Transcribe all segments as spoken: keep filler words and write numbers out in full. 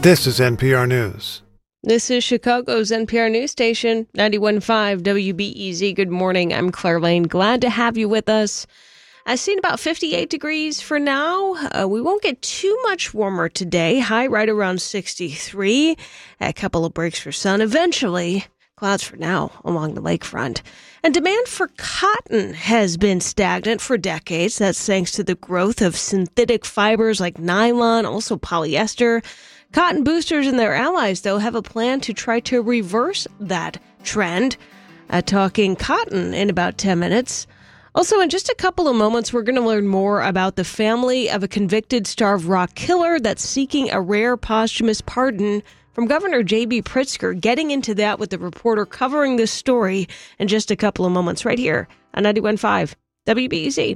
This is N P R News. This is Chicago's N P R news station, ninety-one point five W B E Z. Good morning. I'm Claire Lane. Glad to have you with us. I've seen about fifty-eight degrees for now. Uh, we won't get too much warmer today. High right around sixty-three. A couple of breaks for sun. Eventually, clouds for now along the lakefront. And demand for cotton has been stagnant for decades. That's thanks to the growth of synthetic fibers like nylon, also polyester. Cotton boosters and their allies, though, have a plan to try to reverse that trend. Uh, talking cotton in about ten minutes. Also, in just a couple of moments, we're going to learn more about the family of a convicted Starved Rock killer that's seeking a rare posthumous pardon from Governor J B. Pritzker. Getting into that with the reporter covering this story in just a couple of moments right here on ninety-one point five W B E Z.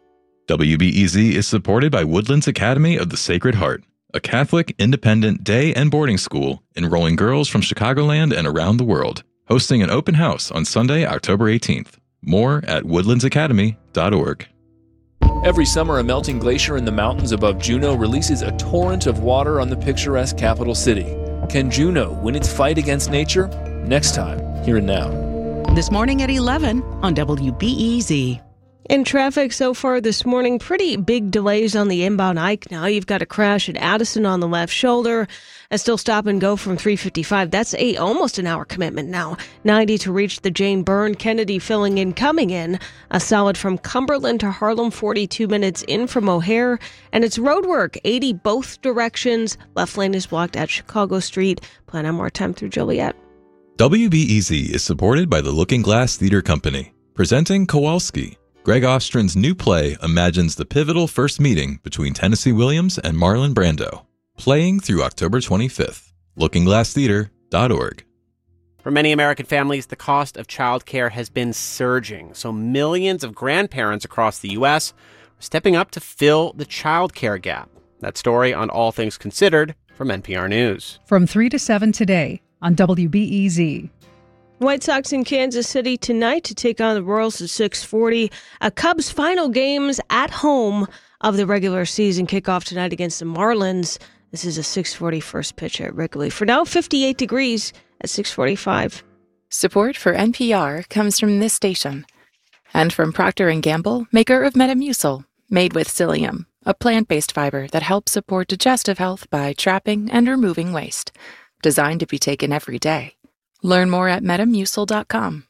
W B E Z is supported by Woodlands Academy of the Sacred Heart, a Catholic independent day and boarding school enrolling girls from Chicagoland and around the world, hosting an open house on Sunday, October eighteenth. More at woodlands academy dot org. Every summer, a melting glacier in the mountains above Juneau releases a torrent of water on the picturesque capital city. Can Juneau win its fight against nature? Next time, here and now. This morning at eleven on W B E Z. In traffic so far this morning, pretty big delays on the inbound Ike now. You've got a crash at Addison on the left shoulder. And still stop and go from three fifty-five. That's a almost an hour commitment now. ninety to reach the Jane Byrne. Kennedy filling in, coming in. A solid from Cumberland to Harlem, forty-two minutes in from O'Hare. And it's road work, eighty both directions. Left lane is blocked at Chicago Street. Plan on more time through Joliet. W B E Z is supported by the Looking Glass Theater Company, presenting Kowalski. Greg Ostrand's new play imagines the pivotal first meeting between Tennessee Williams and Marlon Brando. Playing through October twenty-fifth. looking glass theater dot org. For many American families, the cost of childcare has been surging. So millions of grandparents across the U S are stepping up to fill the childcare gap. That story on All Things Considered from N P R News. From three to seven today on W B E Z. White Sox in Kansas City tonight to take on the Royals at six forty. A Cubs final games at home of the regular season kickoff tonight against the Marlins. This is a six forty first pitch at Wrigley. For now, fifty-eight degrees at six forty-five. Support for N P R comes from this station and from Procter and Gamble, maker of Metamucil, made with psyllium, a plant-based fiber that helps support digestive health by trapping and removing waste. Designed to be taken every day. Learn more at metamucil dot com.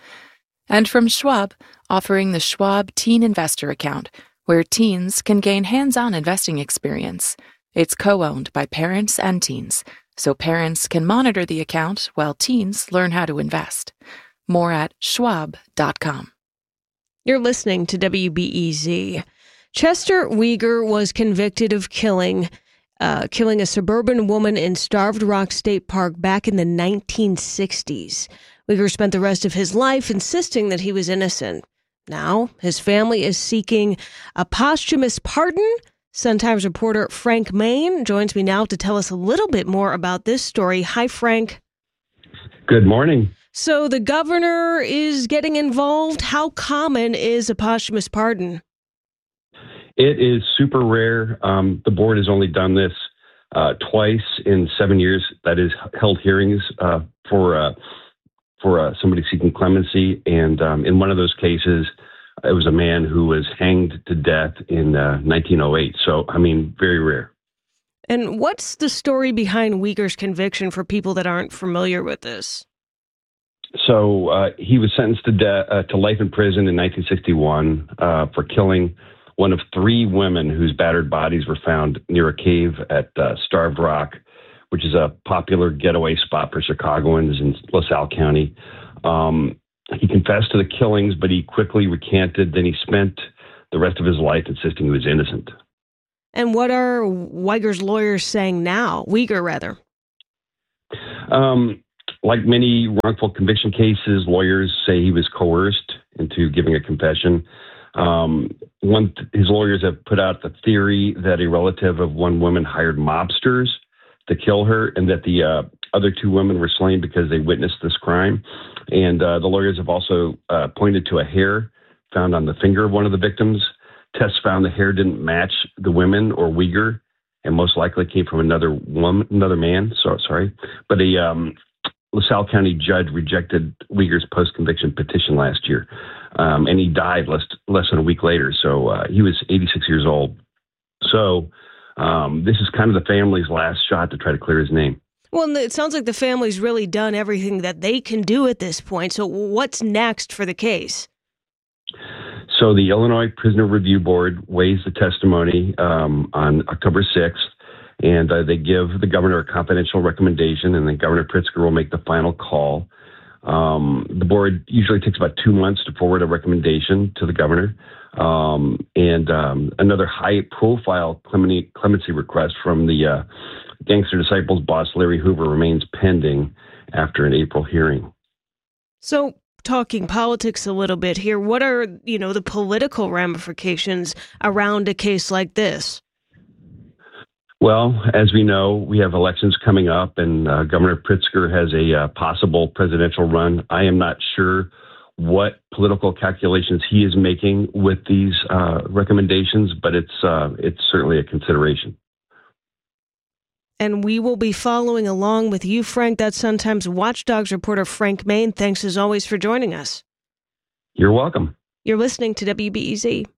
And from Schwab, offering the Schwab Teen Investor Account, where teens can gain hands-on investing experience. It's co-owned by parents and teens, so parents can monitor the account while teens learn how to invest. More at schwab dot com. You're listening to W B E Z. Chester Weger was convicted of killing Uh, killing a suburban woman in Starved Rock State Park back in the nineteen sixties. Weger spent the rest of his life insisting that he was innocent. Now, his family is seeking a posthumous pardon. Sun-Times reporter Frank Main joins me now to tell us a little bit more about this story. Hi, Frank. Good morning. So the governor is getting involved. How common is a posthumous pardon? It is super rare. Um, the board has only done this uh, twice in seven years. That is, held hearings uh, for uh, for uh, somebody seeking clemency. And um, in one of those cases, it was a man who was hanged to death in uh, nineteen oh eight. So, I mean, very rare. And what's the story behind Weger's conviction for people that aren't familiar with this? So uh, he was sentenced to de- uh, to life in prison in nineteen sixty-one uh, for killing one of three women whose battered bodies were found near a cave at uh, Starved Rock, which is a popular getaway spot for Chicagoans in LaSalle County. Um, he confessed to the killings, but he quickly recanted. Then he spent the rest of his life insisting he was innocent. And what are Weger's lawyers saying now? Weger, rather. Um, like many wrongful conviction cases, lawyers say he was coerced into giving a confession. Um, one, his lawyers have put out the theory that a relative of one woman hired mobsters to kill her, and that the uh, other two women were slain because they witnessed this crime. And uh, the lawyers have also uh, pointed to a hair found on the finger of one of the victims. Tests found the hair didn't match the women or Weger, and most likely came from another woman, another man. So sorry, but a um, LaSalle County judge rejected Uyghur's post-conviction petition last year, um, and he died less less than a week later. So uh, he was eighty-six years old. So um, this is kind of the family's last shot to try to clear his name. Well, it sounds like the family's really done everything that they can do at this point. So what's next for the case? So the Illinois Prisoner Review Board weighs the testimony um, on October sixth, and uh, they give the governor a confidential recommendation, and then Governor Pritzker will make the final call. Um, the board usually takes about two months to forward a recommendation to the governor. Um, and um, another high-profile clemency, clemency request from the uh, Gangster Disciples boss, Larry Hoover, remains pending after an April hearing. So, talking politics a little bit here, what are, you know, the political ramifications around a case like this? Well, as we know, we have elections coming up, and uh, Governor Pritzker has a uh, possible presidential run. I am not sure what political calculations he is making with these uh, recommendations, but it's uh, it's certainly a consideration. And we will be following along with you, Frank. That's Sun-Times Watchdogs reporter Frank Main. Thanks as always for joining us. You're welcome. You're listening to W B E Z.